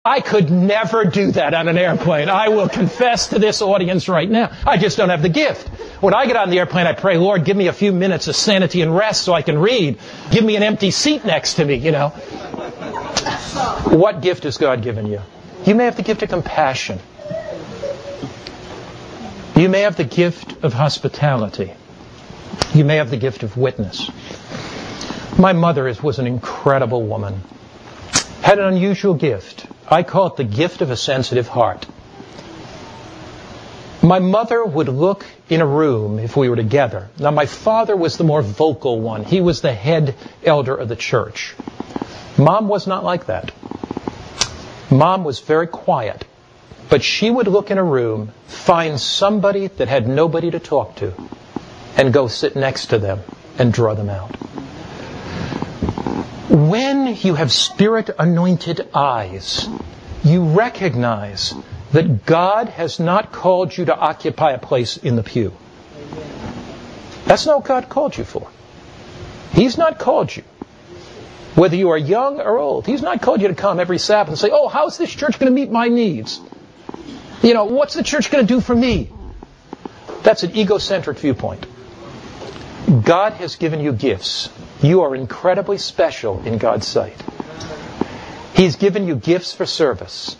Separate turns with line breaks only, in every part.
I could never do that on an airplane. I will confess to this audience right now. I just don't have the gift. When I get on the airplane, I pray, Lord, give me a few minutes of sanity and rest so I can read. Give me an empty seat next to me, you know. What gift has God given you? You may have the gift of compassion. You may have the gift of hospitality. You may have the gift of witness. My mother was an incredible woman. Had an unusual gift. I call it the gift of a sensitive heart. My mother would look in a room if we were together. Now, my father was the more vocal one. He was the head elder of the church. Mom was not like that. Mom was very quiet. But she would look in a room, find somebody that had nobody to talk to, and go sit next to them and draw them out. When you have Spirit-anointed eyes, you recognize that God has not called you to occupy a place in the pew. That's not what God called you for. He's not called you. Whether you are young or old, He's not called you to come every Sabbath and say, oh, how's this church going to meet my needs? You know, what's the church going to do for me? That's an egocentric viewpoint. God has given you gifts. You are incredibly special in God's sight. He's given you gifts for service.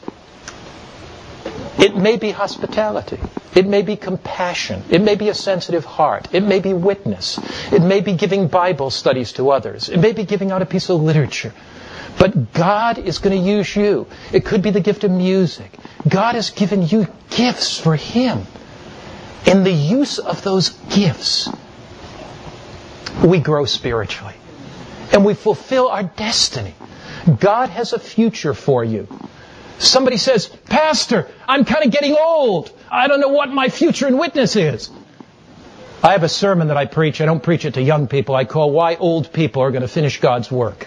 It may be hospitality. It may be compassion. It may be a sensitive heart. It may be witness. It may be giving Bible studies to others. It may be giving out a piece of literature. But God is going to use you. It could be the gift of music. God has given you gifts for Him. In the use of those gifts, we grow spiritually. And we fulfill our destiny. God has a future for you. Somebody says, Pastor, I'm kind of getting old. I don't know what my future in witness is. I have a sermon that I preach. I don't preach it to young people. I call Why Old People Are Going to Finish God's Work.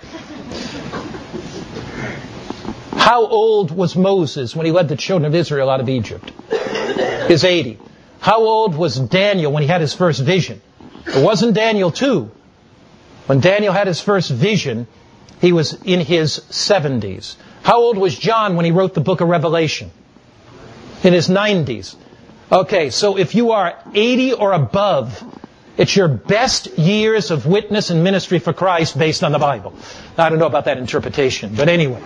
How old was Moses when he led the children of Israel out of Egypt? He's 80. How old was Daniel when he had his first vision? It wasn't Daniel 2. When Daniel had his first vision, he was in his 70s. How old was John when he wrote the book of Revelation? In his 90s. Okay, so if you are 80 or above, it's your best years of witness and ministry for Christ based on the Bible. I don't know about that interpretation, but anyway.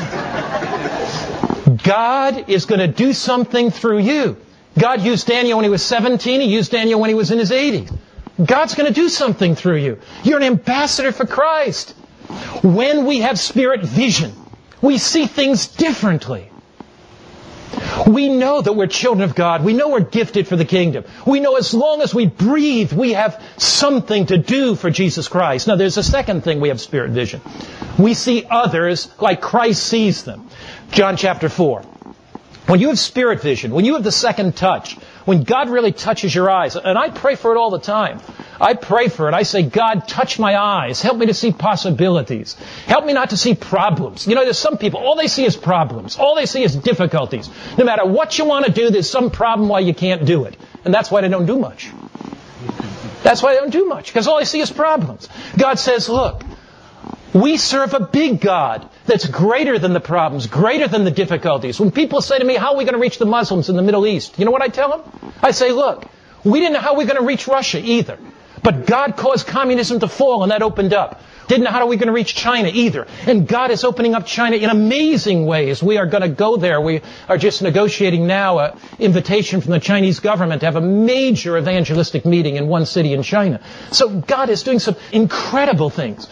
God is going to do something through you. God used Daniel when he was 17. He used Daniel when he was in his 80s. God's going to do something through you. You're an ambassador for Christ. When we have spirit vision, we see things differently. We know that we're children of God. We know we're gifted for the kingdom. We know as long as we breathe, we have something to do for Jesus Christ. Now, there's a second thing we have spirit vision. We see others like Christ sees them. John chapter 4. When you have spirit vision, when you have the second touch, when God really touches your eyes, and I pray for it all the time. I pray for it. I say, God, touch my eyes. Help me to see possibilities. Help me not to see problems. You know, there's some people, all they see is problems. All they see is difficulties. No matter what you want to do, there's some problem why you can't do it. And that's why they don't do much. That's why they don't do much, because all they see is problems. God says, look, we serve a big God that's greater than the problems, greater than the difficulties. When people say to me, how are we going to reach the Muslims in the Middle East? You know what I tell them? I say, look, we didn't know how we're going to reach Russia either. But God caused communism to fall, and that opened up. Didn't know how are we going to reach China either. And God is opening up China in amazing ways. We are going to go there. We are just negotiating now an invitation from the Chinese government to have a major evangelistic meeting in one city in China. So God is doing some incredible things.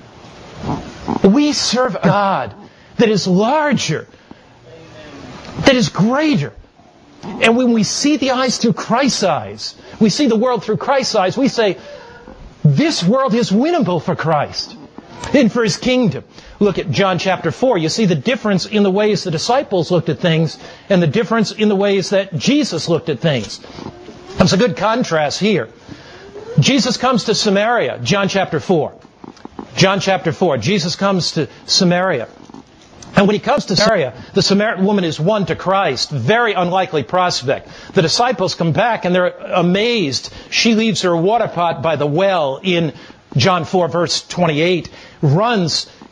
We serve a God that is larger, that is greater. And when we see the eyes through Christ's eyes, we see the world through Christ's eyes, we say, this world is winnable for Christ and for His kingdom. Look at John chapter 4. You see the difference in the ways the disciples looked at things and the difference in the ways that Jesus looked at things. There's a good contrast here. Jesus comes to Samaria, John chapter 4. John chapter 4. Jesus comes to Samaria. And when He comes to Samaria, the Samaritan woman is won to Christ. Very unlikely prospect. The disciples come back and they're amazed. She leaves her water pot by the well in John 4 verse 28, runs and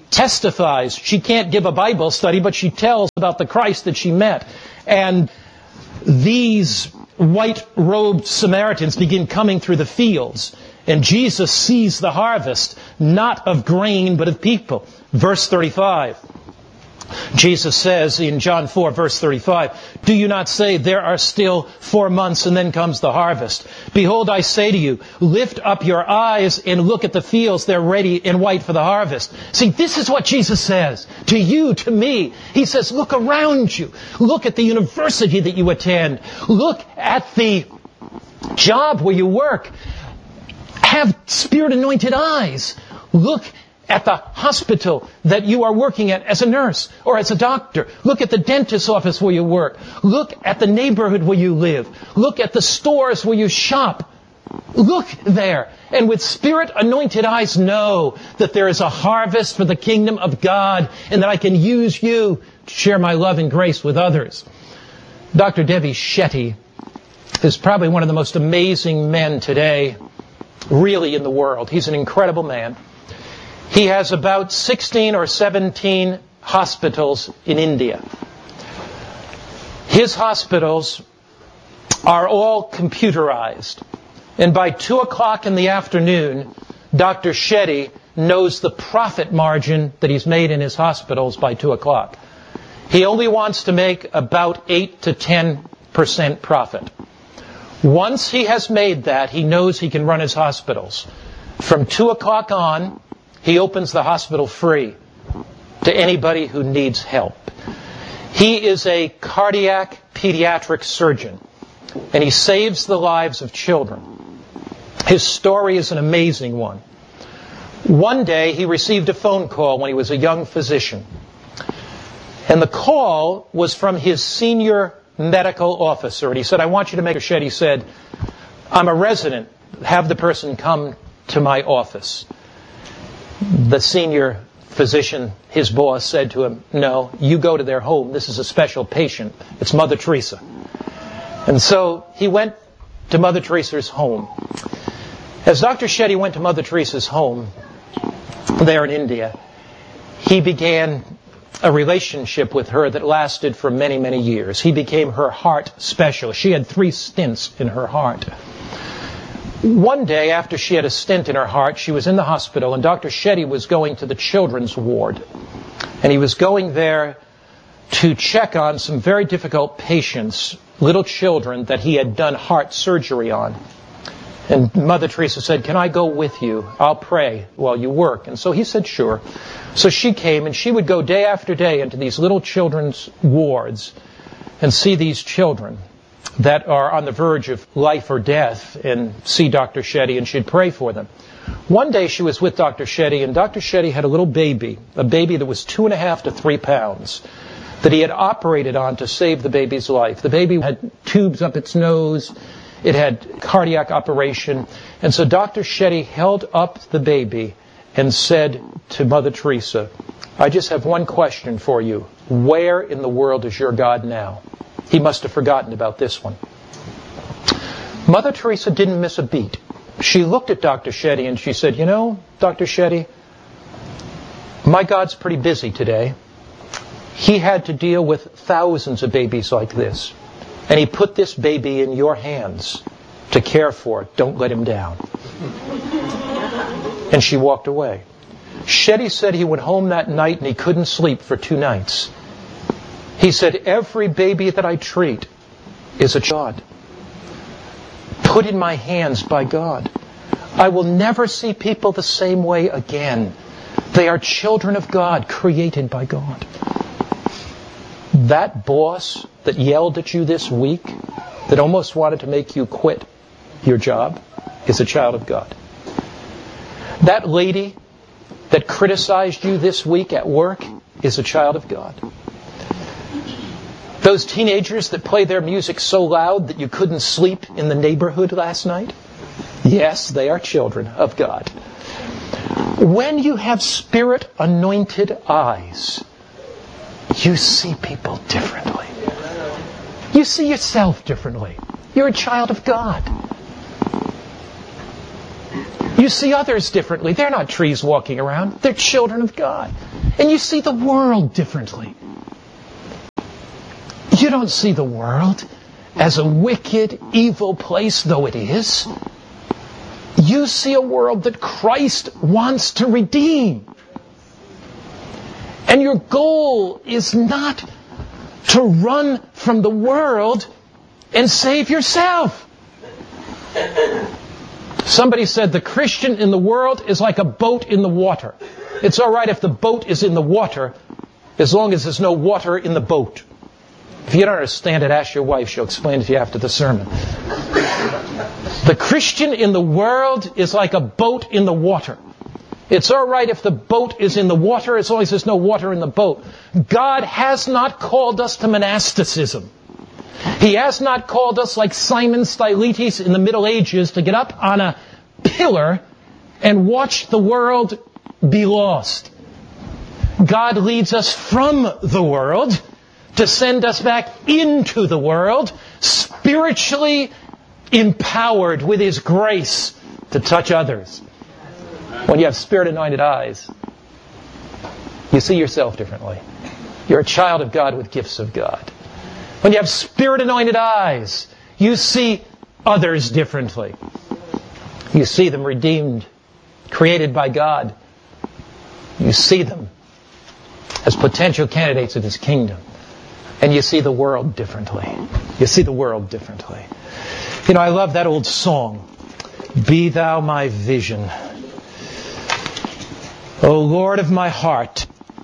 testifies. She can't give a Bible study, but she tells about the Christ that she met. And these white-robed Samaritans begin coming through the fields. And Jesus sees the harvest, not of grain, but of people. Verse 35. Jesus says in John 4, verse 35, "Do you not say, there are still 4 months and then comes the harvest? Behold, I say to you, lift up your eyes and look at the fields. They're ready and white for the harvest." See, this is what Jesus says to you, to me. He says, look around you. Look at the university that you attend. Look at the job where you work. Have Spirit-anointed eyes. Look at the hospital that you are working at as a nurse or as a doctor. Look at the dentist's office where you work. Look at the neighborhood where you live. Look at the stores where you shop. Look there. And with Spirit-anointed eyes, know that there is a harvest for the kingdom of God and that I can use you to share my love and grace with others. Dr. Debbie Shetty is probably one of the most amazing men today, really, in the world. He's an incredible man. He has about 16 or 17 hospitals in India. His hospitals are all computerized. And by 2 o'clock in the afternoon, Dr. Shetty knows the profit margin that he's made in his hospitals by 2 o'clock. He only wants to make about 8 to 10% profit. Once he has made that, he knows he can run his hospitals. From 2 o'clock on, he opens the hospital free to anybody who needs help. He is a cardiac pediatric surgeon, and he saves the lives of children. His story is an amazing one. One day, he received a phone call when he was a young physician. And the call was from his senior medical officer. And he said, "I want you to make a shed." He said, "I'm a resident. Have the person come to my office." The senior physician, his boss, said to him, "No, you go to their home. This is a special patient. It's Mother Teresa." And so he went to Mother Teresa's home. As Dr. Shetty went to Mother Teresa's home there in India, he began a relationship with her that lasted for many, many years. He became her heart specialist. She had 3 stents in her heart. One day, after she had a stent in her heart, she was in the hospital, and Dr. Shetty was going to the children's ward. And he was going there to check on some very difficult patients, little children that he had done heart surgery on. And Mother Teresa said, "Can I go with you? I'll pray while you work." And so he said, "Sure." So she came, and she would go day after day into these little children's wards and see these children that are on the verge of life or death and see Dr. Shetty, and she'd pray for them. One day she was with Dr. Shetty, and Dr. Shetty had a little baby, a baby that was 2.5 to 3 pounds, that he had operated on to save the baby's life. The baby had tubes up its nose. It had cardiac operation. And so Dr. Shetty held up the baby and said to Mother Teresa, "I just have one question for you. Where in the world is your God now?" He must have forgotten about this one. Mother Teresa didn't miss a beat. She looked at Dr. Shetty and she said, "You know, Dr. Shetty, my God's pretty busy today. He had to deal with thousands of babies like this. And he put this baby in your hands to care for. Don't let him down." And she walked away. Shetty said he went home that night and he couldn't sleep for 2 nights. He said, "Every baby that I treat is a child, put in my hands by God. I will never see people the same way again. They are children of God, created by God." That boss that yelled at you this week, that almost wanted to make you quit your job, is a child of God. That lady that criticized you this week at work is a child of God. Those teenagers that play their music so loud that you couldn't sleep in the neighborhood last night, yes, they are children of God. When you have Spirit-anointed eyes, you see people differently. You see yourself differently. You're a child of God. You see others differently. They're not trees walking around. They're children of God. And you see the world differently. You don't see the world as a wicked, evil place, though it is. You see a world that Christ wants to redeem. And your goal is not to run from the world and save yourself. Somebody said the Christian in the world is like a boat in the water. It's all right if the boat is in the water, as long as there's no water in the boat. If you don't understand it, ask your wife. She'll explain it to you after the sermon. The Christian in the world is like a boat in the water. It's all right if the boat is in the water, as long as there's no water in the boat. God has not called us to monasticism. He has not called us like Simon Stylites in the Middle Ages to get up on a pillar and watch the world be lost. God leads us from the world to send us back into the world, spiritually empowered with His grace to touch others. When you have Spirit-anointed eyes, you see yourself differently. You're a child of God with gifts of God. When you have Spirit-anointed eyes, you see others differently. You see them redeemed, created by God. You see them as potential candidates of His kingdom. And you see the world differently. You see the world differently. You know, I love that old song, "Be Thou My Vision." O Lord of my heart.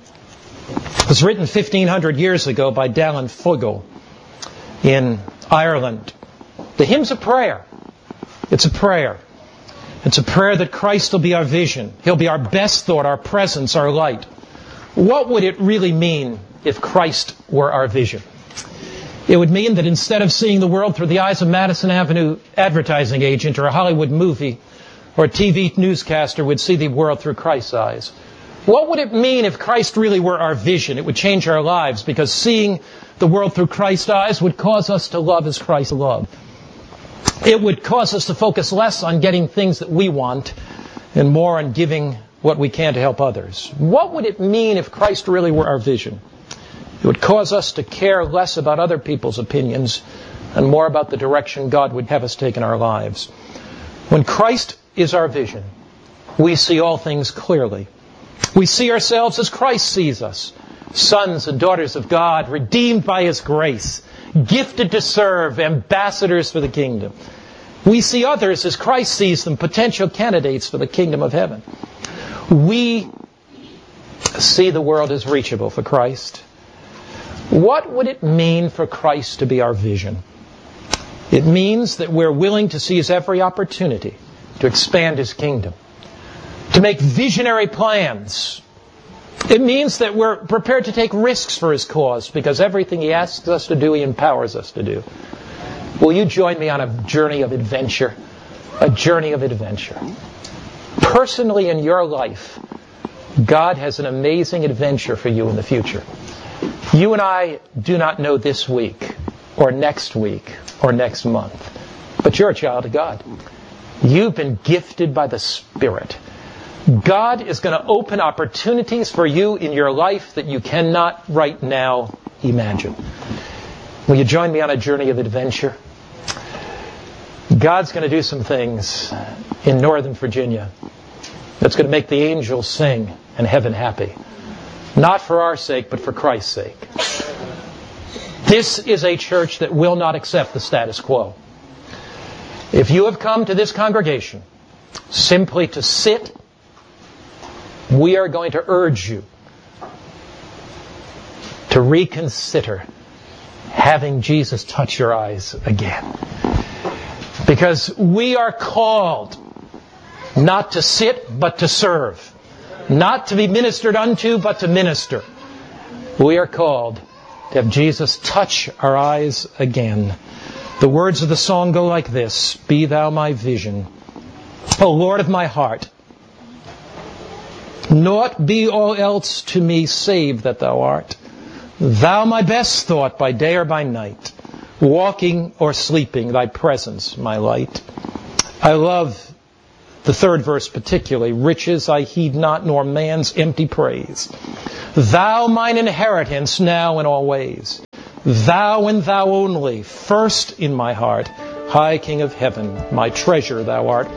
It was written 1,500 years ago by Dallin Fogel in Ireland. The hymn's a prayer. It's a prayer. It's a prayer that Christ will be our vision. He'll be our best thought, our presence, our light. What would it really mean if Christ were our vision? It would mean that instead of seeing the world through the eyes of Madison Avenue advertising agent or a Hollywood movie or a TV newscaster, we'd see the world through Christ's eyes. What would it mean if Christ really were our vision? It would change our lives, because seeing the world through Christ's eyes would cause us to love as Christ loved. It would cause us to focus less on getting things that we want and more on giving what we can to help others. What would it mean if Christ really were our vision? It would cause us to care less about other people's opinions and more about the direction God would have us take in our lives. When Christ is our vision, we see all things clearly. We see ourselves as Christ sees us, sons and daughters of God, redeemed by His grace, gifted to serve, ambassadors for the kingdom. We see others as Christ sees them, potential candidates for the kingdom of heaven. We see the world as reachable for Christ. What would it mean for Christ to be our vision? It means that we're willing to seize every opportunity to expand His kingdom, to make visionary plans. It means that we're prepared to take risks for His cause, because everything He asks us to do, He empowers us to do. Will you join me on a journey of adventure? A journey of adventure. Personally in your life, God has an amazing adventure for you in the future. You and I do not know this week, or next week, or next month. But you're a child of God. You've been gifted by the Spirit. God is going to open opportunities for you in your life that you cannot right now imagine. Will you join me on a journey of adventure? God's going to do some things in Northern Virginia that's going to make the angels sing and heaven happy. Not for our sake, but for Christ's sake. This is a church that will not accept the status quo. If you have come to this congregation simply to sit, we are going to urge you to reconsider having Jesus touch your eyes again. Because we are called not to sit, but to serve. Not to be ministered unto, but to minister. We are called to have Jesus touch our eyes again. The words of the song go like this: Be Thou my vision, O Lord of my heart. Naught be all else to me save that Thou art. Thou my best thought by day or by night. Walking or sleeping, Thy presence my light. I love the third verse particularly. Riches I heed not, nor man's empty praise. Thou mine inheritance now and always. Thou and thou only, first in my heart. High King of heaven, my treasure thou art.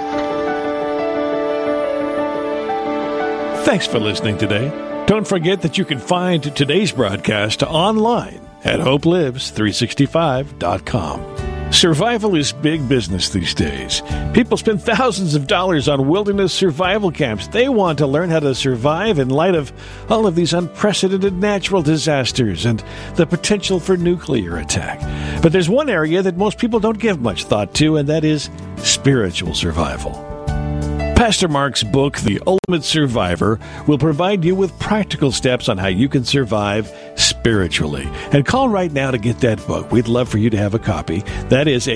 Thanks for listening today. Don't forget that you can find today's broadcast online at hopelives365.com. Survival is big business these days. People spend thousands of dollars on wilderness survival camps. They want to learn how to survive in light of all of these unprecedented natural disasters and the potential for nuclear attack. But there's one area that most people don't give much thought to, and that is spiritual survival. Pastor Mark's book, The Ultimate Survivor, will provide you with practical steps on how you can survive spiritually. And call right now to get that book. We'd love for you to have a copy. That is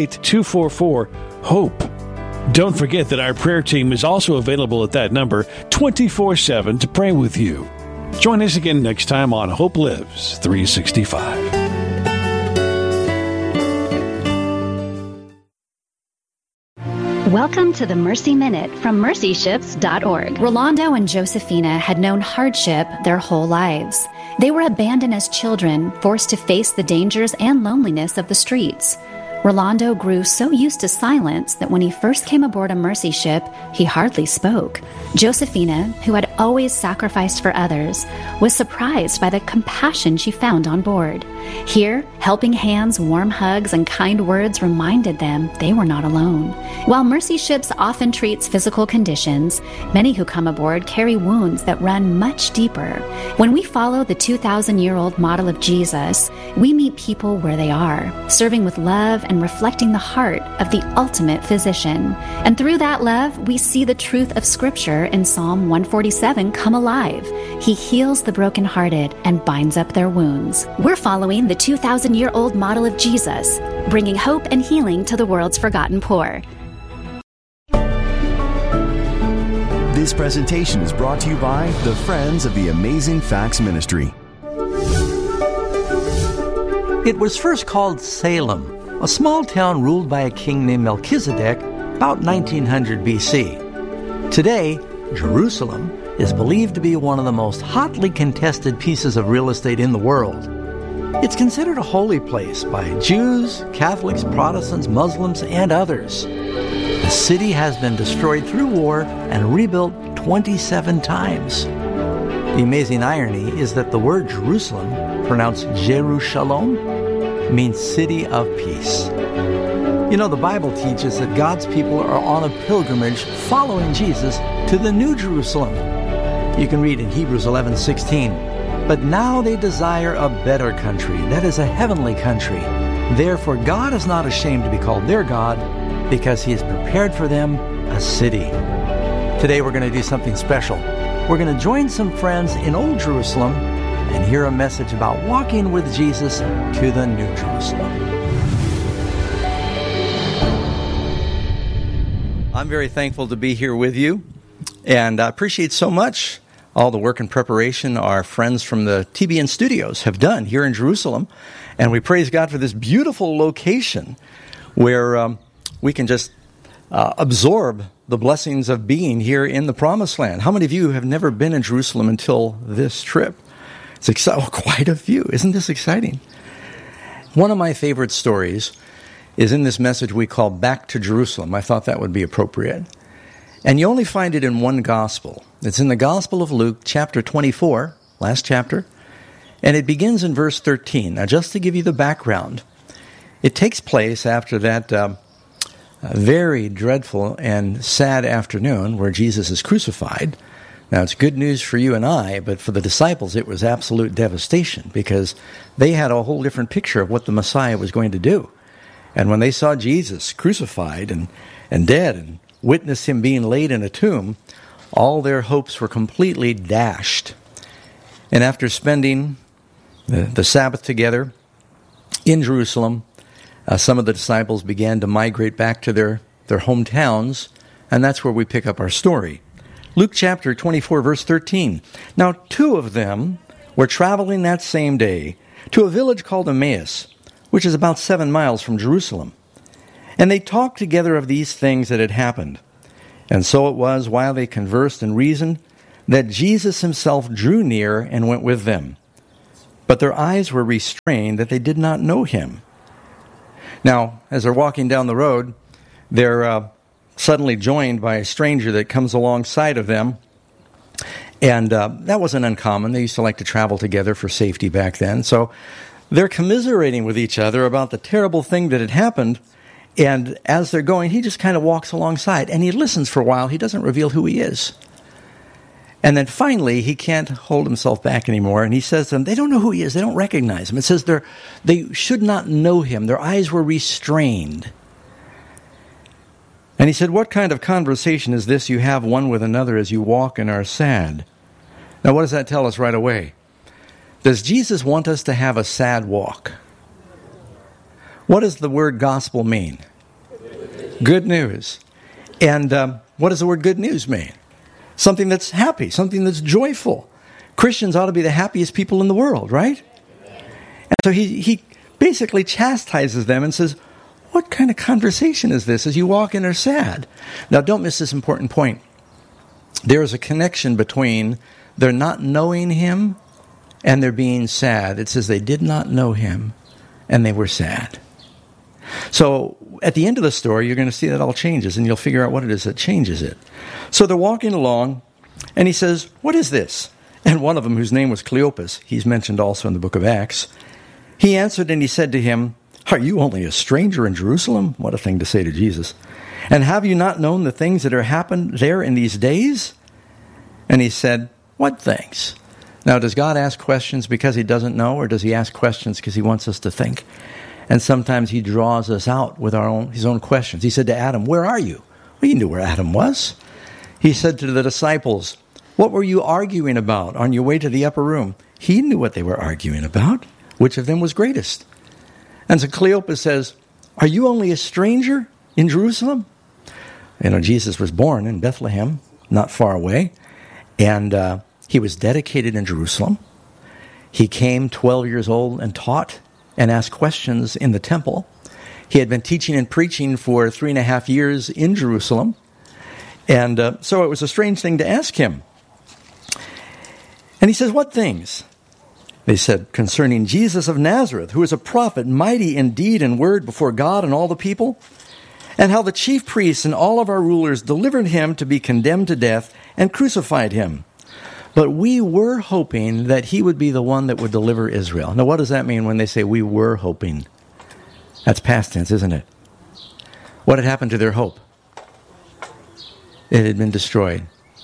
888-244-HOPE. Don't forget that our prayer team is also available at that number 24/7 to pray with you. Join us again next time on Hope Lives 365.
Welcome to the Mercy Minute from mercyships.org.
Rolando and Josefina had known hardship their whole lives. They were abandoned as children, forced to face the dangers and loneliness of the streets. Rolando grew so used to silence that when he first came aboard a Mercy ship, he hardly spoke. Josefina, who had always sacrificed for others, was surprised by the compassion she found on board. Here, helping hands, warm hugs, and kind words reminded them they were not alone. While Mercy ships often treats physical conditions, many who come aboard carry wounds that run much deeper. When we follow the 2,000-year-old model of Jesus, we meet people where they are, serving with love and reflecting the heart of the ultimate physician. And through that love, we see the truth of Scripture in Psalm 147 come alive. He heals the brokenhearted and binds up their wounds. We're following the 2,000-year-old model of Jesus, bringing hope and healing to the world's forgotten poor.
This presentation is brought to you by the Friends of the Amazing Facts Ministry.
It was first called Salem, a small town ruled by a king named Melchizedek about 1900 BC. Today, Jerusalem is believed to be one of the most hotly contested pieces of real estate in the world. It's considered a holy place by Jews, Catholics, Protestants, Muslims, and others. The city has been destroyed through war and rebuilt 27 times. The amazing irony is that the word Jerusalem, pronounced Jerusalem, means city of peace. You know, the Bible teaches that God's people are on a pilgrimage following Jesus to the New Jerusalem. You can read in Hebrews 11:16. But now they desire a better country, that is a heavenly country. Therefore God is not ashamed to be called their God, because He has prepared for them a city. Today we're going to do something special. We're going to join some friends in Old Jerusalem and hear a message about walking with Jesus to the New Jerusalem. I'm very thankful to be here with you, and I appreciate so much all the work and preparation our friends from the TBN studios have done here in Jerusalem. And we praise God for this beautiful location where we can just absorb the blessings of being here in the Promised Land. How many of you have never been in Jerusalem until this trip? It's quite a few. Isn't this exciting? One of my favorite stories is in this message we call Back to Jerusalem. I thought that would be appropriate. And you only find it in one gospel. It's in the Gospel of Luke, chapter 24, last chapter, and it begins in verse 13. Now, just to give you the background, it takes place after that very dreadful and sad afternoon where Jesus is crucified. Now, it's good news for you and I, but for the disciples, it was absolute devastation because they had a whole different picture of what the Messiah was going to do. And when they saw Jesus crucified and dead and witnessed Him being laid in a tomb, all their hopes were completely dashed. And after spending the Sabbath together in Jerusalem, some of the disciples began to migrate back to their hometowns, and that's where we pick up our story. Luke chapter 24, verse 13. Now 2 of them were traveling that same day to a village called Emmaus, which is about 7 miles from Jerusalem. And they talked together of these things that had happened. And so it was, while they conversed and reasoned, that Jesus himself drew near and went with them. But their eyes were restrained that they did not know him. Now, as they're walking down the road, they're suddenly joined by a stranger that comes alongside of them. And that wasn't uncommon. They used to like to travel together for safety back then. So they're commiserating with each other about the terrible thing that had happened. And as they're going, he just kind of walks alongside. And he listens for a while. He doesn't reveal who he is. And then finally, he can't hold himself back anymore. And he says to them, they don't know who he is. They don't recognize him. It says they should not know him. Their eyes were restrained. And he said, what kind of conversation is this you have one with another as you walk and are sad? Now, what does that tell us right away? Does Jesus want us to have a sad walk? What does the word gospel mean? Good news. And what does the word good news mean? Something that's happy, something that's joyful. Christians ought to be the happiest people in the world, right? And so he basically chastises them and says, what kind of conversation is this as you walk and are sad? Now, don't miss this important point. There is a connection between their not knowing him and their being sad. It says they did not know him and they were sad. So at the end of the story, you're going to see that all changes, and you'll figure out what it is that changes it. So they're walking along, and he says, what is this? And one of them, whose name was Cleopas, he's mentioned also in the book of Acts, he answered and he said to him, are you only a stranger in Jerusalem? What a thing to say to Jesus. And have you not known the things that are happened there in these days? And he said, what things? Now, does God ask questions because he doesn't know, or does he ask questions because he wants us to think? And sometimes he draws us out with his own questions. He said to Adam, where are you? Well, you knew where Adam was. He said to the disciples, what were you arguing about on your way to the upper room? He knew what they were arguing about. Which of them was greatest? And so Cleopas says, are you only a stranger in Jerusalem? You know, Jesus was born in Bethlehem, not far away. And he was dedicated in Jerusalem. He came 12 years old and taught and asked questions in the temple. He had been teaching and preaching for 3.5 years in Jerusalem. And so it was a strange thing to ask him. And he says, what things? They said, concerning Jesus of Nazareth, who is a prophet, mighty in deed and word before God and all the people, and how the chief priests and all of our rulers delivered him to be condemned to death and crucified him. But we were hoping that he would be the one that would deliver Israel. Now, what does that mean when they say we were hoping? That's past tense, isn't it? What had happened to their hope? It had been destroyed.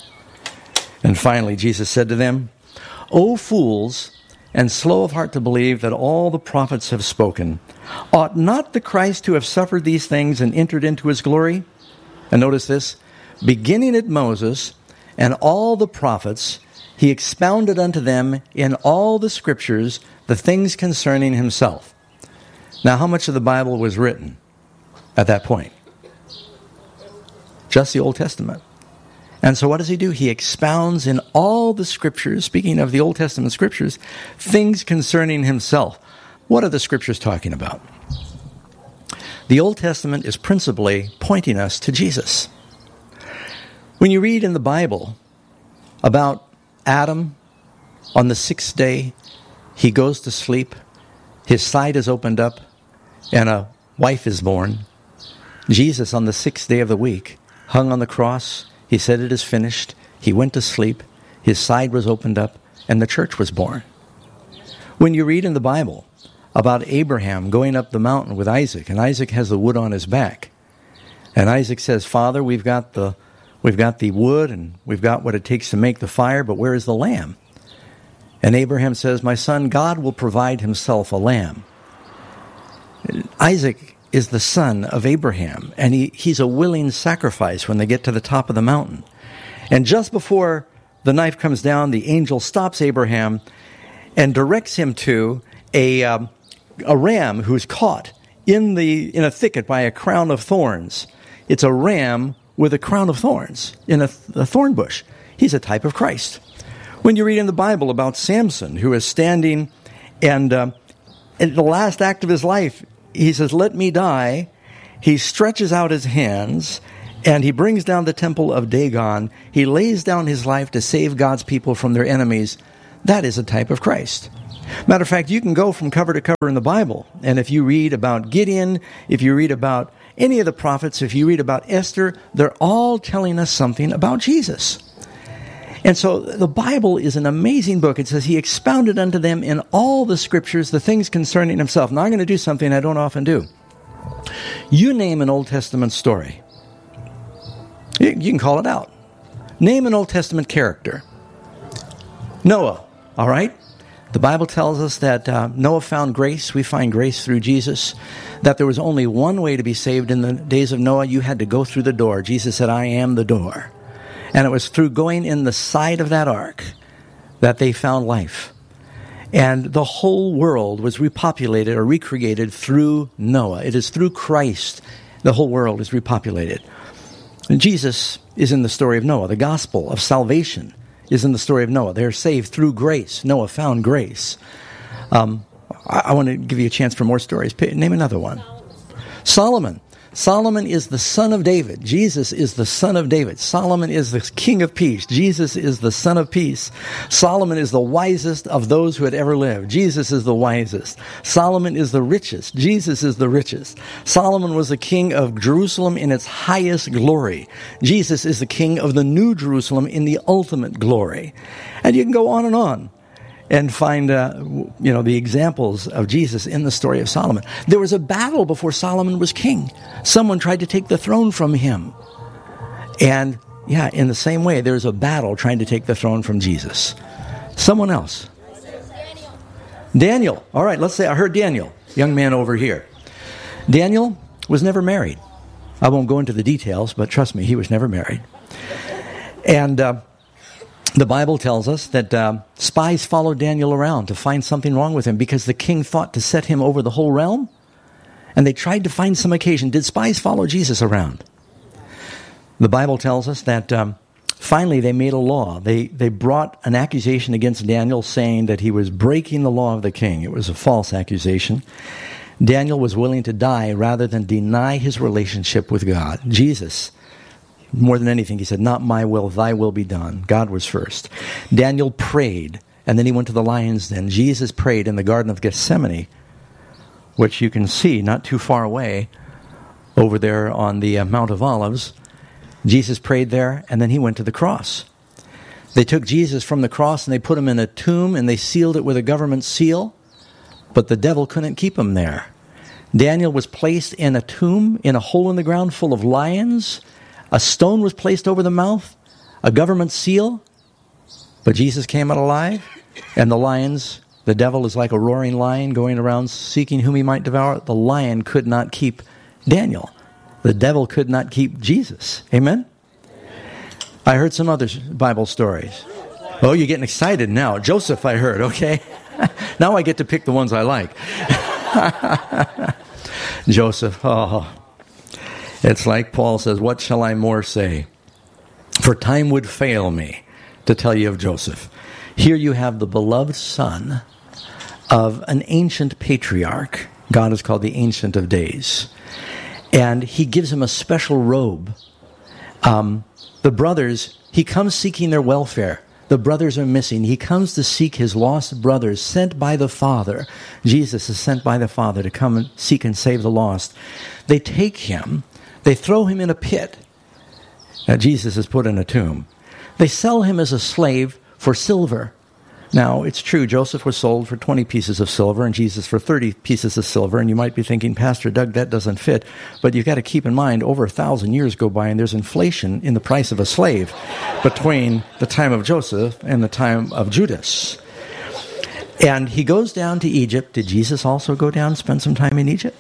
And finally, Jesus said to them, O fools, and slow of heart to believe that all the prophets have spoken. Ought not the Christ to have suffered these things and entered into his glory? And notice this, beginning at Moses and all the prophets, he expounded unto them in all the scriptures the things concerning himself. Now, how much of the Bible was written at that point? Just the Old Testament. And so what does he do? He expounds in all the scriptures, speaking of the Old Testament scriptures, things concerning himself. What are the scriptures talking about? The Old Testament is principally pointing us to Jesus. When you read in the Bible about Adam, on the 6th day, he goes to sleep, his side is opened up, and a wife is born. Jesus, on the 6th day of the week, hung on the cross. He said, it is finished. He went to sleep. His side was opened up, and the church was born. When you read in the Bible about Abraham going up the mountain with Isaac, and Isaac has the wood on his back, and Isaac says, Father, we've got the wood, and we've got what it takes to make the fire, but where is the lamb? And Abraham says, my son, God will provide himself a lamb. Isaac is the son of Abraham, and he's a willing sacrifice when they get to the top of the mountain. And just before the knife comes down, the angel stops Abraham and directs him to a ram who's caught in a thicket by a crown of thorns. It's a ram with a crown of thorns in a thorn bush. He's a type of Christ. When you read in the Bible about Samson, who is standing and in the last act of his life, he says, let me die. He stretches out his hands, And he brings down the temple of Dagon. He lays down his life to save God's people from their enemies. That is a type of Christ. Matter of fact, you can go from cover to cover in the Bible. And if you read about Gideon, if you read about any of the prophets, if you read about Esther, they're all telling us something about Jesus. And so the Bible is an amazing book. It says he expounded unto them in all the scriptures the things concerning himself. Now I'm going to do something I don't often do. You name an Old Testament story. You can call it out. Name an Old Testament character. Noah, all right? The Bible tells us that Noah found grace. We find grace through Jesus. That there was only one way to be saved in the days of Noah. You had to go through the door. Jesus said, I am the door. And it was through going in the side of that ark that they found life. And the whole world was repopulated or recreated through Noah. It is through Christ the whole world is repopulated. And Jesus is in the story of Noah. The gospel of salvation is in the story of Noah. They're saved through grace. Noah found grace. I want to give you a chance for more stories. Name another one. Solomon. Solomon is the son of David. Jesus is the son of David. Solomon is the king of peace. Jesus is the son of peace. Solomon is the wisest of those who had ever lived. Jesus is the wisest. Solomon is the richest. Jesus is the richest. Solomon was the king of Jerusalem in its highest glory. Jesus is the king of the new Jerusalem in the ultimate glory. And you can go on and find, the examples of Jesus in the story of Solomon. There was a battle before Solomon was king. Someone tried to take the throne from him. And, in the same way, there's a battle trying to take the throne from Jesus. Someone else. Daniel. All right, let's say I heard Daniel, young man over here. Daniel was never married. I won't go into the details, but trust me, he was never married. And the Bible tells us that spies followed Daniel around to find something wrong with him because the king thought to set him over the whole realm. And they tried to find some occasion. Did spies follow Jesus around? The Bible tells us that finally they made a law. They brought an accusation against Daniel saying that he was breaking the law of the king. It was a false accusation. Daniel was willing to die rather than deny his relationship with God. Jesus, more than anything, he said, not my will, thy will be done. God was first. Daniel prayed, and then he went to the lion's den. Jesus prayed in the Garden of Gethsemane, which you can see not too far away over there on the Mount of Olives. Jesus prayed there, and then he went to the cross. They took Jesus from the cross, and they put him in a tomb, and they sealed it with a government seal, but the devil couldn't keep him there. Daniel was placed in a tomb, in a hole in the ground full of lions. A stone was placed over the mouth, a government seal, but Jesus came out alive, and the lions, the devil is like a roaring lion going around seeking whom he might devour. The lion could not keep Daniel. The devil could not keep Jesus. Amen? I heard some other Bible stories. Oh, you're getting excited now. Joseph, I heard, okay? Now I get to pick the ones I like. Joseph, it's like Paul says, what shall I more say? For time would fail me to tell you of Joseph. Here you have the beloved son of an ancient patriarch. God is called the Ancient of Days. And he gives him a special robe. The brothers, he comes seeking their welfare. The brothers are missing. He comes to seek his lost brothers, sent by the Father. Jesus is sent by the Father to come and seek and save the lost. They take him. They throw him in a pit. Now, Jesus is put in a tomb. They sell him as a slave for silver. Now, it's true, Joseph was sold for 20 pieces of silver and Jesus for 30 pieces of silver. And you might be thinking, Pastor Doug, that doesn't fit. But you've got to keep in mind, over 1,000 years go by and there's inflation in the price of a slave between the time of Joseph and the time of Judas. And he goes down to Egypt. Did Jesus also go down and spend some time in Egypt?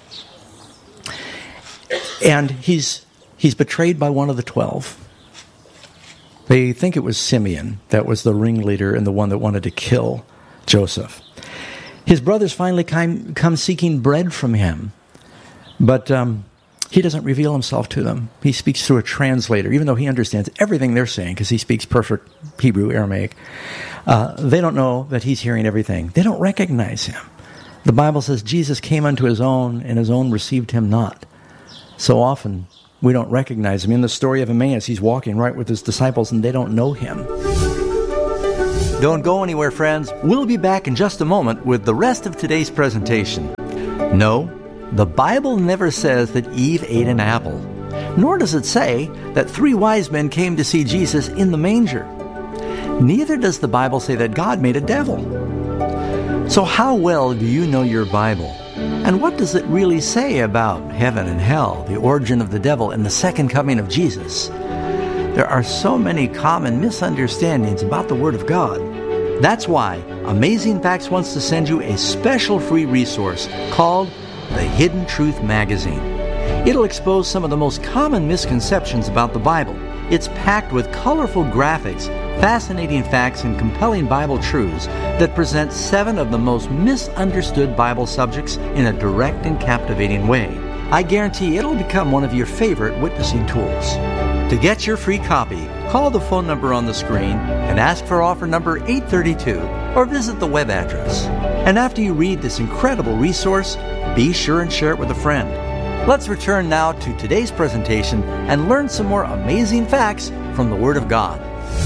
And he's betrayed by one of the 12. They think it was Simeon that was the ringleader and the one that wanted to kill Joseph. His brothers finally come seeking bread from him. But he doesn't reveal himself to them. He speaks through a translator, even though he understands everything they're saying because he speaks perfect Hebrew, Aramaic. They don't know that he's hearing everything. They don't recognize him. The Bible says Jesus came unto his own, and his own received him not. So often, We don't recognize him. In the story of Emmaus, he's walking right with his disciples and they don't know him. Don't go anywhere, friends. We'll be back in just a moment with the rest of today's presentation. No, the Bible never says that Eve ate an apple, nor does it say that 3 wise men came to see Jesus in the manger. Neither does the Bible say that God made a devil. So how well do you know your Bible? And what does it really say about heaven and hell, the origin of the devil, and the second coming of Jesus? There are so many common misunderstandings about the Word of God. That's why Amazing Facts wants to send you a special free resource called The Hidden Truth Magazine. It'll expose some of the most common misconceptions about the Bible. It's packed with colorful graphics, fascinating facts, and compelling Bible truths that present 7 of the most misunderstood Bible subjects in a direct and captivating way. I guarantee it'll become one of your favorite witnessing tools. To get your free copy, call the phone number on the screen and ask for offer number 832 or visit the web address. And after you read this incredible resource, be sure and share it with a friend. Let's return now to today's presentation and learn some more amazing facts from the Word of God.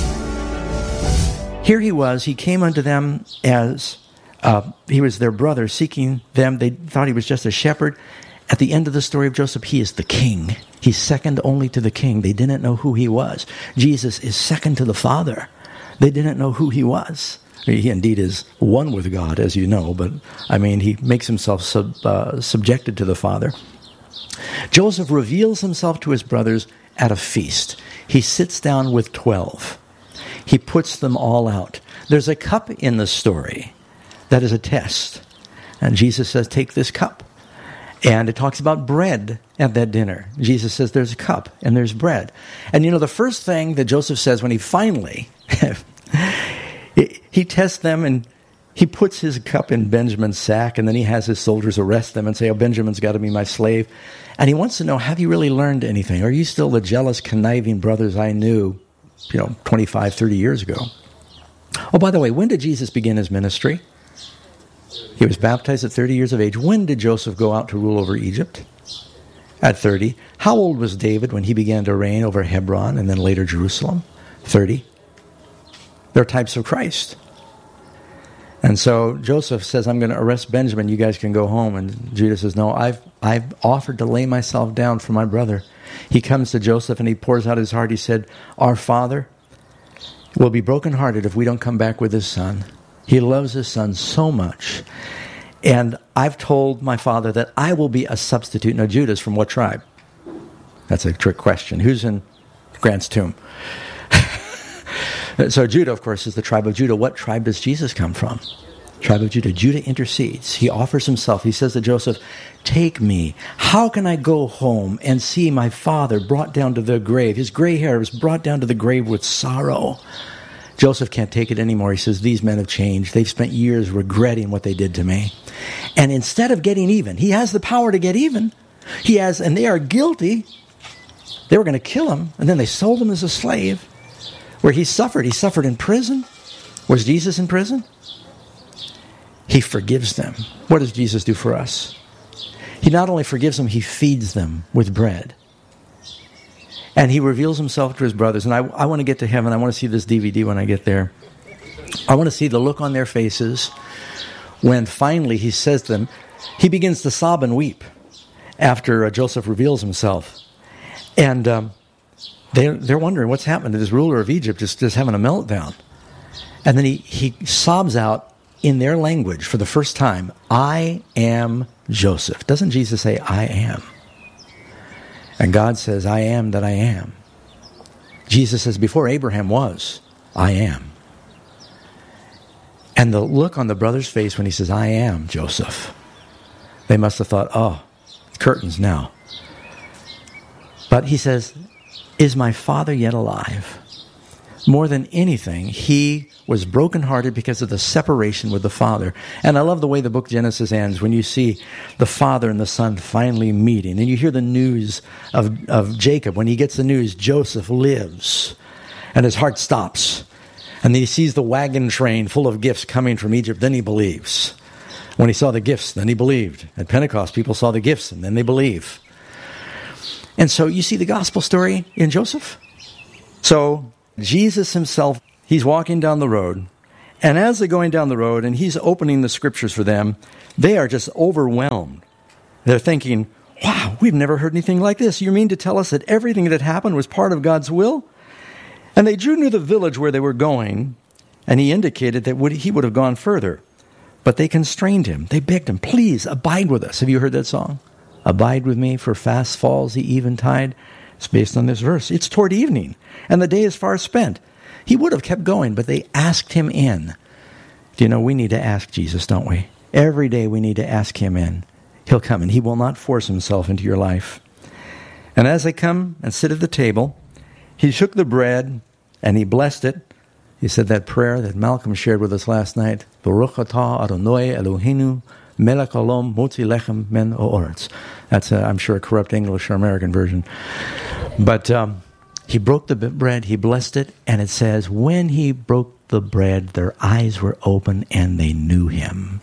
Here he came unto them as he was their brother, seeking them. They thought he was just a shepherd. At the end of the story of Joseph, he is the king. He's second only to the king. They didn't know who he was. Jesus is second to the Father. They didn't know who he was. He indeed is one with God, as you know, but he makes himself subjected to the Father. Joseph reveals himself to his brothers at a feast. He sits down with 12. He puts them all out. There's a cup in the story that is a test. And Jesus says, take this cup. And it talks about bread at that dinner. Jesus says there's a cup and there's bread. And the first thing that Joseph says when he finally, he tests them and he puts his cup in Benjamin's sack, and then he has his soldiers arrest them and say, Benjamin's got to be my slave. And he wants to know, have you really learned anything? Are you still the jealous, conniving brothers I knew, 25, 30 years ago? Oh, by the way, when did Jesus begin his ministry? He was baptized at 30 years of age. When did Joseph go out to rule over Egypt? At 30. How old was David when he began to reign over Hebron and then later Jerusalem? 30. They're types of Christ. And so Joseph says, I'm going to arrest Benjamin. You guys can go home. And Judah says, no, I've offered to lay myself down for my brother. He comes to Joseph and he pours out his heart. He said, our father will be brokenhearted if we don't come back with his son. He loves his son so much. And I've told my father that I will be a substitute. Now, Judah's from what tribe? That's a trick question. Who's in Grant's tomb? So Judah, of course, is the tribe of Judah. What tribe does Jesus come from? Tribe of Judah. Judah intercedes. He offers himself. He says to Joseph, take me. How can I go home and see my father brought down to the grave? His gray hair was brought down to the grave with sorrow. Joseph can't take it anymore. He says, these men have changed. They've spent years regretting what they did to me. And instead of getting even, he has the power to get even. And they are guilty. They were going to kill him, and then they sold him as a slave, where he suffered. He suffered in prison. Was Jesus in prison? He forgives them. What does Jesus do for us? He not only forgives them, he feeds them with bread. And he reveals himself to his brothers. And I want to get to heaven. I want to see this DVD when I get there. I want to see the look on their faces when finally he says to them, he begins to sob and weep after Joseph reveals himself. And they're wondering what's happened to this ruler of Egypt, just having a meltdown. And then he sobs out in their language for the first time, I am Joseph. Doesn't Jesus say, I am? And God says, I am that I am. Jesus says, before Abraham was, I am. And the look on the brother's face when he says, I am Joseph, they must have thought, oh, curtains now. But he says, is my father yet alive? More than anything, he was brokenhearted because of the separation with the Father. And I love the way the book Genesis ends when you see the Father and the Son finally meeting. And you hear the news of Jacob. When he gets the news, Joseph lives. And his heart stops. And then he sees the wagon train full of gifts coming from Egypt. Then he believes. When he saw the gifts, then he believed. At Pentecost, people saw the gifts and then they believe. And so you see the gospel story in Joseph. So Jesus himself, he's walking down the road. And as they're going down the road and he's opening the scriptures for them, they are just overwhelmed. They're thinking, wow, we've never heard anything like this. You mean to tell us that everything that happened was part of God's will? And they drew near the village where they were going, and he indicated that he would have gone further. But they constrained him. They begged him, please abide with us. Have you heard that song? Abide with me, for fast falls the eventide. It's based on this verse. It's toward evening, and the day is far spent. He would have kept going, but they asked him in. Do you know, we need to ask Jesus, don't we? Every day we need to ask him in. He'll come, and he will not force himself into your life. And as they come and sit at the table, he took the bread, and he blessed it. He said that prayer that Malcolm shared with us last night, Baruch atah Adonai Eloheinu melech haolam motzi lechem min ha'oretz. That's, I'm sure, a corrupt English or American version. But he broke the bread, he blessed it, and it says, when he broke the bread, their eyes were open and they knew him.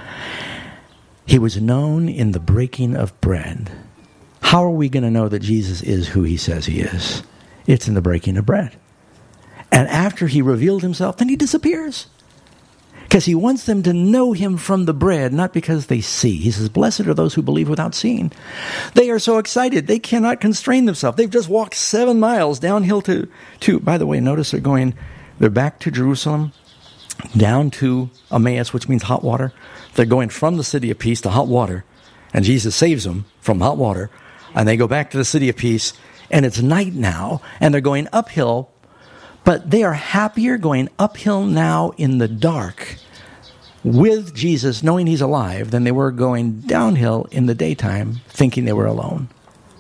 He was known in the breaking of bread. How are we going to know that Jesus is who he says he is? It's in the breaking of bread. And after he revealed himself, then he disappears. Because he wants them to know him from the bread, not because they see. He says, blessed are those who believe without seeing. They are so excited, they cannot constrain themselves. They've just walked 7 miles downhill to by the way, notice they're back to Jerusalem, down to Emmaus, which means hot water. They're going from the city of peace to hot water. And Jesus saves them from hot water. And they go back to the city of peace. And it's night now. And they're going uphill. But they are happier going uphill now in the dark with Jesus, knowing he's alive, than they were going downhill in the daytime, thinking they were alone.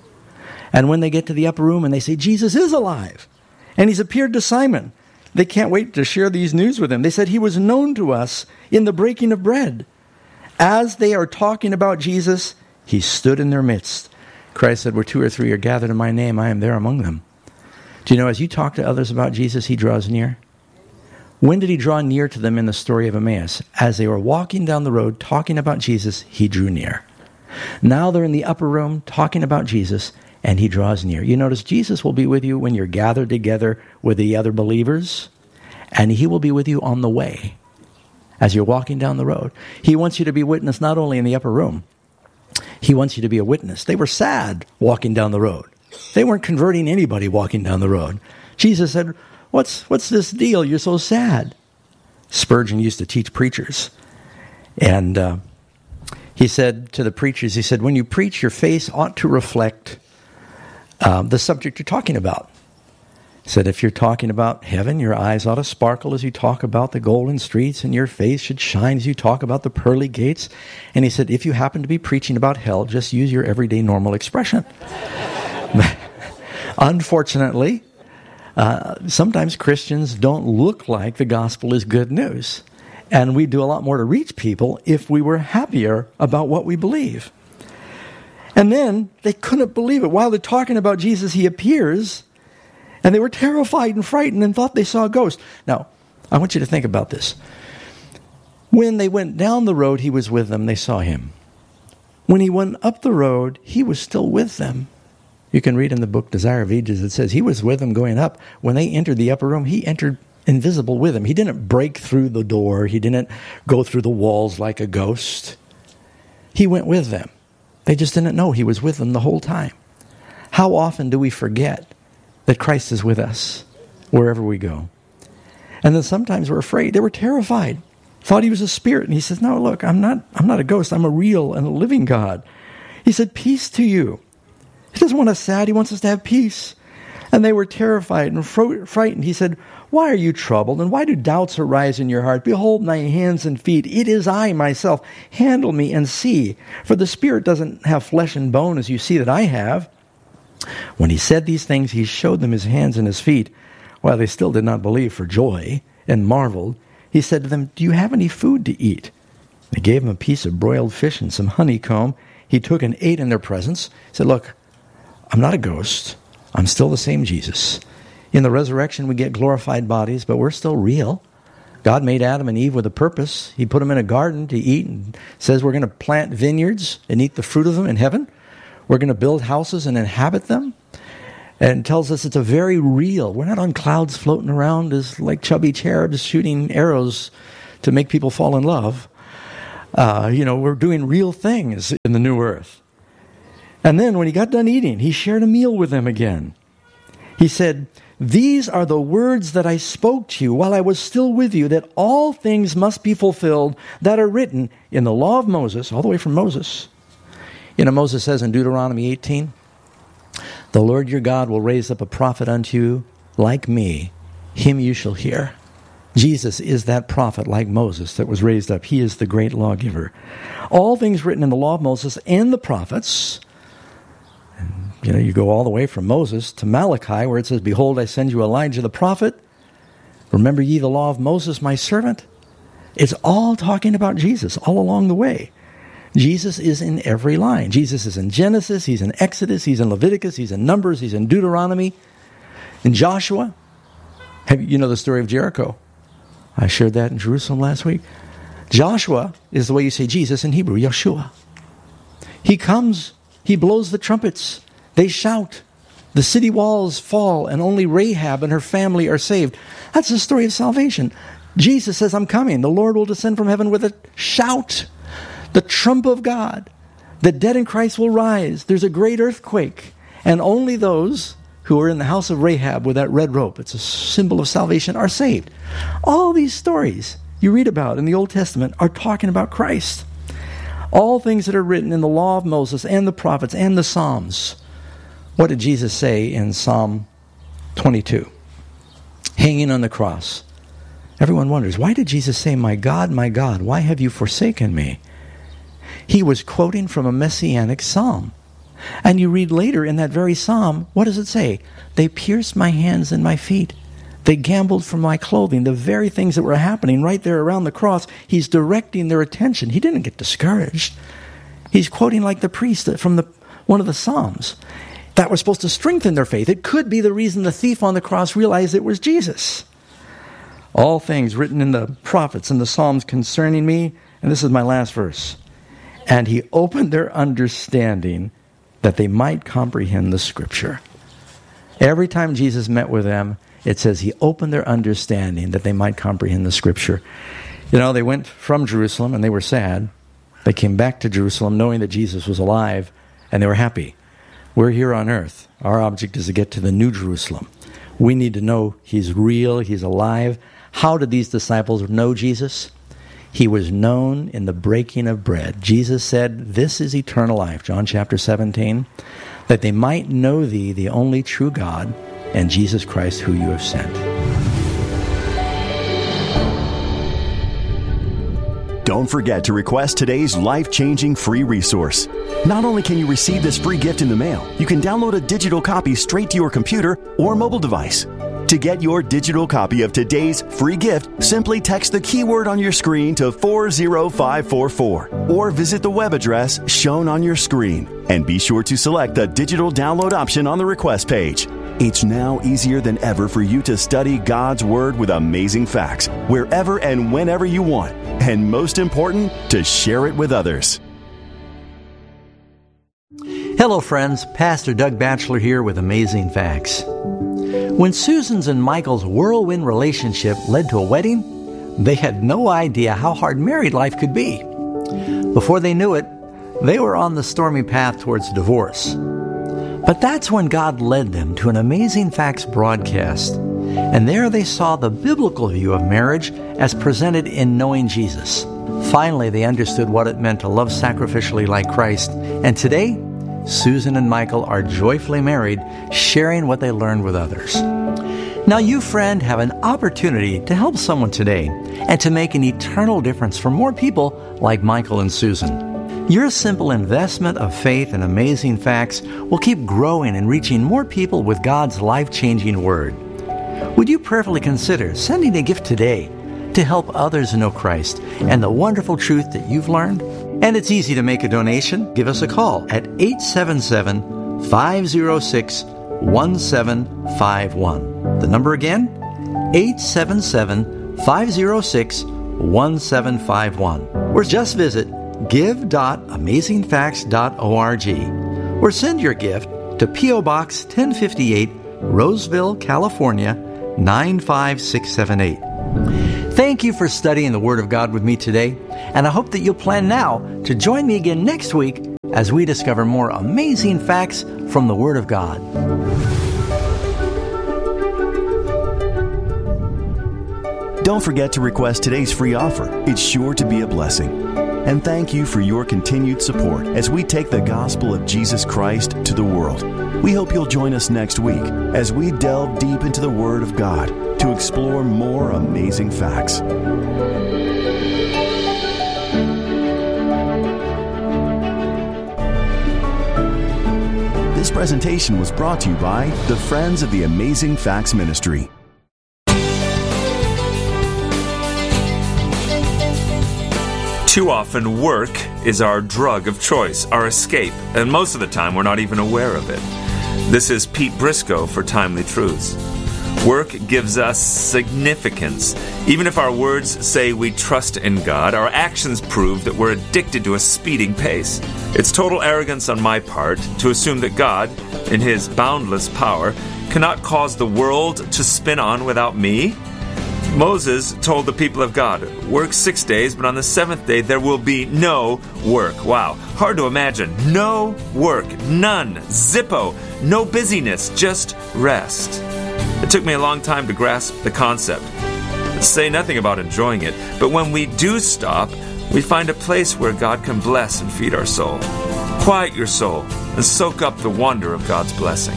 And when they get to the upper room and they say, Jesus is alive, and he's appeared to Simon, they can't wait to share these news with him. They said he was known to us in the breaking of bread. As they are talking about Jesus, he stood in their midst. Christ said, where 2 or 3 are gathered in my name, I am there among them. Do you know, as you talk to others about Jesus, he draws near? When did he draw near to them in the story of Emmaus? As they were walking down the road talking about Jesus, he drew near. Now they're in the upper room talking about Jesus, and he draws near. You notice Jesus will be with you when you're gathered together with the other believers, and he will be with you on the way as you're walking down the road. He wants you to be witness not only in the upper room, he wants you to be a witness. They were sad walking down the road. They weren't converting anybody walking down the road. Jesus said, what's this deal? You're so sad. Spurgeon used to teach preachers. And he said to the preachers, he said, when you preach, your face ought to reflect the subject you're talking about. He said, if you're talking about heaven, your eyes ought to sparkle as you talk about the golden streets, and your face should shine as you talk about the pearly gates. And he said, if you happen to be preaching about hell, just use your everyday normal expression. Unfortunately, sometimes Christians don't look like the gospel is good news. And we do a lot more to reach people if we were happier about what we believe. And then they couldn't believe it. While they're talking about Jesus, he appears, and they were terrified and frightened and thought they saw a ghost. Now, I want you to think about this. When they went down the road, he was with them. They saw him. When he went up the road, he was still with them. You can read in the book Desire of Ages, it says he was with them going up. When they entered the upper room, he entered invisible with them. He didn't break through the door. He didn't go through the walls like a ghost. He went with them. They just didn't know he was with them the whole time. How often do we forget that Christ is with us wherever we go? And then sometimes we're afraid. They were terrified. Thought he was a spirit. And he says, no, look, I'm not a ghost. I'm a real and a living God. He said, peace to you. He doesn't want us sad. He wants us to have peace. And they were terrified and frightened. He said, why are you troubled? And why do doubts arise in your heart? Behold my hands and feet. It is I myself. Handle me and see. For the spirit doesn't have flesh and bone as you see that I have. When he said these things, he showed them his hands and his feet. While they still did not believe for joy and marveled, he said to them, do you have any food to eat? They gave him a piece of broiled fish and some honeycomb. He took and ate in their presence. He said, look, I'm not a ghost. I'm still the same Jesus. In the resurrection, we get glorified bodies, but we're still real. God made Adam and Eve with a purpose. He put them in a garden to eat and says we're going to plant vineyards and eat the fruit of them in heaven. We're going to build houses and inhabit them. And it tells us it's a very real. We're not on clouds floating around as like chubby cherubs shooting arrows to make people fall in love. We're doing real things in the new earth. And then when he got done eating, he shared a meal with them again. He said, "These are the words that I spoke to you while I was still with you, that all things must be fulfilled that are written in the law of Moses," all the way from Moses. Moses says in Deuteronomy 18, "The Lord your God will raise up a prophet unto you like me. Him you shall hear." Jesus is that prophet like Moses that was raised up. He is the great lawgiver. All things written in the law of Moses and the prophets. And, you go all the way from Moses to Malachi where it says, "Behold, I send you Elijah the prophet. Remember ye the law of Moses, my servant." It's all talking about Jesus all along the way. Jesus is in every line. Jesus is in Genesis, he's in Exodus, he's in Leviticus, he's in Numbers, he's in Deuteronomy, in Joshua. You know the story of Jericho. I shared that in Jerusalem last week. Joshua is the way you say Jesus in Hebrew, Yeshua. He comes, he blows the trumpets, they shout, the city walls fall, and only Rahab and her family are saved. That's the story of salvation. Jesus says, "I'm coming. The Lord will descend from heaven with a shout, the trump of God. The dead in Christ will rise. There's a great earthquake. And only those who are in the house of Rahab with that red rope, it's a symbol of salvation, are saved." All these stories you read about in the Old Testament are talking about Christ. All things that are written in the law of Moses and the prophets and the Psalms. What did Jesus say in Psalm 22? Hanging on the cross. Everyone wonders, why did Jesus say, my God, why have you forsaken me?" He was quoting from a messianic psalm. And you read later in that very psalm, what does it say? "They pierced my hands and my feet. They gambled for my clothing." The very things that were happening right there around the cross, he's directing their attention. He didn't get discouraged. He's quoting like the priest from one of the psalms. That was supposed to strengthen their faith. It could be the reason the thief on the cross realized it was Jesus. All things written in the prophets and the Psalms concerning me, and this is my last verse. "And he opened their understanding that they might comprehend the Scripture." Every time Jesus met with them, it says he opened their understanding that they might comprehend the Scripture. They went from Jerusalem and they were sad. They came back to Jerusalem knowing that Jesus was alive, and they were happy. We're here on earth. Our object is to get to the New Jerusalem. We need to know he's real, he's alive. How did these disciples know Jesus? He was known in the breaking of bread. Jesus said, "This is eternal life," John chapter 17, "that they might know thee, the only true God, and Jesus Christ who you have sent."
Don't forget to request today's life-changing free resource. Not only can you receive this free gift in the mail, you can download a digital copy straight to your computer or mobile device. To get your digital copy of today's free gift, simply text the keyword on your screen to 40544 or visit the web address shown on your screen. And be sure to select the digital download option on the request page. It's now easier than ever for you to study God's Word with amazing facts wherever and whenever you want. And most important, to share it with others.
Hello friends, Pastor Doug Batchelor here with Amazing Facts. When Susan's and Michael's whirlwind relationship led to a wedding, they had no idea how hard married life could be. Before they knew it, they were on the stormy path towards divorce. But that's when God led them to an Amazing Facts broadcast. And there they saw the biblical view of marriage as presented in Knowing Jesus. Finally, they understood what it meant to love sacrificially like Christ. And today, Susan and Michael are joyfully married, sharing what they learned with others. Now you, friend, have an opportunity to help someone today and to make an eternal difference for more people like Michael and Susan. Your simple investment of faith in Amazing Facts will keep growing and reaching more people with God's life-changing Word. Would you prayerfully consider sending a gift today to help others know Christ and the wonderful truth that you've learned? And it's easy to make a donation. Give us a call at 877-506-1751. The number again, 877-506-1751. Or just visit give.amazingfacts.org. or send your gift to P.O. Box 1058, Roseville, California, 95678. Thank you for studying the Word of God with me today, and I hope that you'll plan now to join me again next week as we discover more amazing facts from the Word of God.
Don't forget to request today's free offer. It's sure to be a blessing. And thank you for your continued support as we take the gospel of Jesus Christ to the world. We hope you'll join us next week as we delve deep into the Word of God to explore more amazing facts. This presentation was brought to you by the Friends of the Amazing Facts Ministry.
Too often, work is our drug of choice, our escape, and most of the time we're not even aware of it. This is Pete Briscoe for Timely Truths. Work gives us significance. Even if our words say we trust in God, our actions prove that we're addicted to a speeding pace. It's total arrogance on my part to assume that God, in His boundless power, cannot cause the world to spin on without me. Moses told the people of God, work 6 days, but on the seventh day there will be no work. Wow, hard to imagine. No work, none, zippo, no busyness, just rest. It took me a long time to grasp the concept. Say nothing about enjoying it, but when we do stop, we find a place where God can bless and feed our soul. Quiet your soul and soak up the wonder of God's blessing.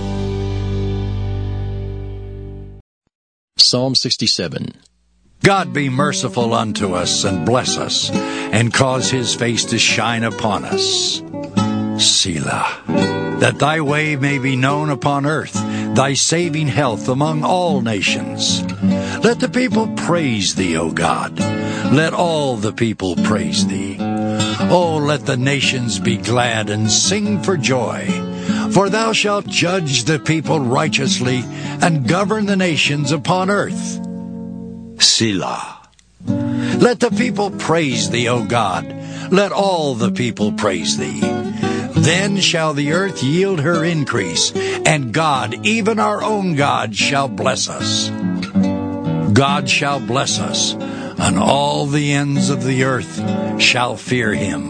Psalm 67.
God be merciful unto us and bless us, and cause His face to shine upon us. Selah. That Thy way may be known upon earth, Thy saving health among all nations. Let the people praise Thee, O God. Let all the people praise Thee. Oh, let the nations be glad and sing for joy. For Thou shalt judge the people righteously and govern the nations upon earth. Selah. Let the people praise Thee, O God. Let all the people praise Thee. Then shall the earth yield her increase, and God, even our own God, shall bless us. God shall bless us, and all the ends of the earth shall fear Him.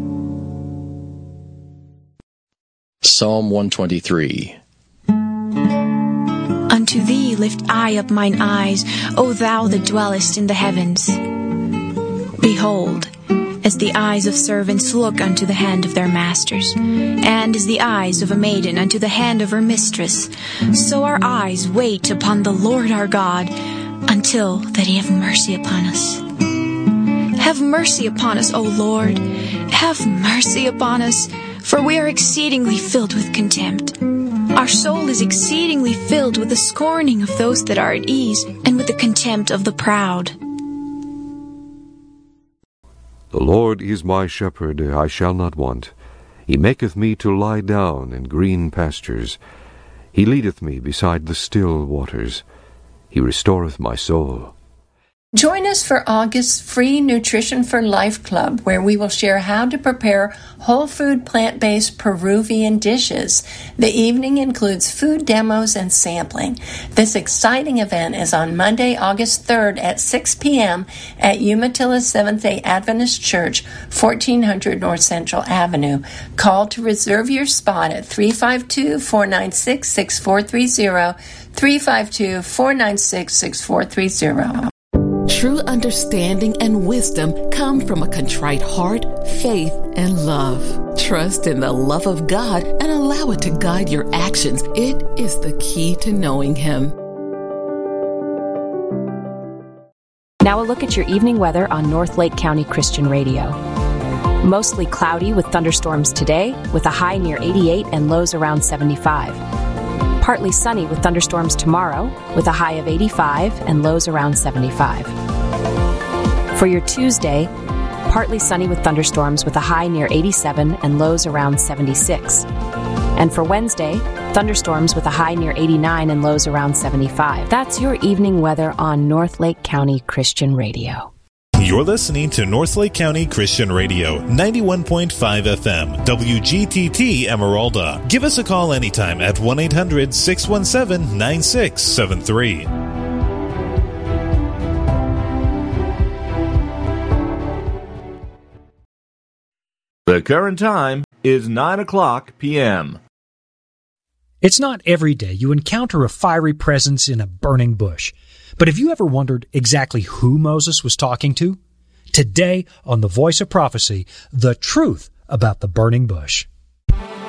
Psalm 123.
Unto Thee lift I up mine eyes, O Thou that dwellest in the heavens. Behold, as the eyes of servants look unto the hand of their masters, and as the eyes of a maiden unto the hand of her mistress, so our eyes wait upon the Lord our God, until that He have mercy upon us. Have mercy upon us, O Lord. Have mercy upon us, for we are exceedingly filled with contempt. Our soul is exceedingly filled with the scorning of those that are at ease, and with the contempt of the proud.
The Lord is my shepherd, I shall not want. He maketh me to lie down in green pastures. He leadeth me beside the still waters. He restoreth my soul.
Join us for August's free Nutrition for Life Club, where we will share how to prepare whole food, plant-based Peruvian dishes. The evening includes food demos and sampling. This exciting event is on Monday, August 3rd at 6 p.m. at Umatilla Seventh-day Adventist Church, 1400 North Central Avenue. Call to reserve your spot at 352-496-6430, 352-496-6430.
True understanding and wisdom come from a contrite heart, faith, and love. Trust in the love of God and allow it to guide your actions. It is the key to knowing Him.
Now a look at your evening weather on North Lake County Christian Radio. Mostly cloudy with thunderstorms today, with a high near 88 and lows around 75. Partly sunny with thunderstorms tomorrow, with a high of 85 and lows around 75. For your Tuesday, partly sunny with thunderstorms with a high near 87 and lows around 76. And for Wednesday, thunderstorms with a high near 89 and lows around 75. That's your evening weather on North Lake County Christian Radio.
You're listening to Northlake County Christian Radio, 91.5 FM, WGTT Emeralda. Give us a call anytime at 1-800-617-9673.
The current time is 9:00 p.m.
It's not every day you encounter a fiery presence in a burning bush. But have you ever wondered exactly who Moses was talking to? Today, on The Voice of Prophecy, the truth about the burning bush.